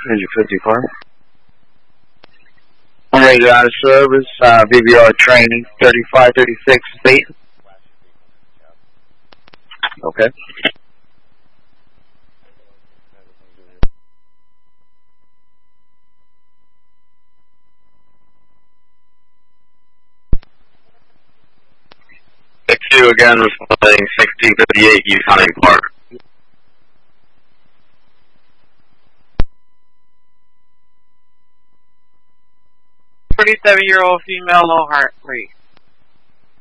Engine 54. I'm ready to go out of service. VBR training 3536 feet. Okay. X2 again, responding 1658 Yukon Park. 37-year-old female, low heart rate.